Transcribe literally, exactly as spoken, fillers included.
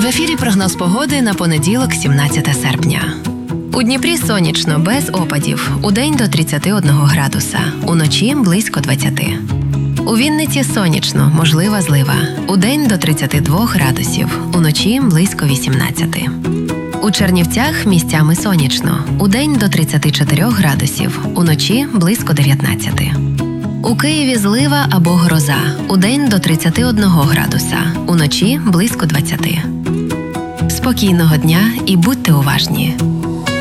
ефірі прогноз погоди на понеділок, сімнадцяте серпня. У Дніпрі сонячно, без опадів. Удень до тридцяти одного градуса. Уночі близько двадцяти. У Вінниці сонячно, можлива злива. Удень до тридцяти двох градусів. Уночі близько вісімнадцяти. У Чернівцях місцями сонячно. Удень до тридцяти чотирьох градусів. Уночі близько дев'ятнадцяти. У Києві злива або гроза. Удень до тридцяти одного градуса. Уночі близько двадцяти. Спокійного дня і будьте уважні.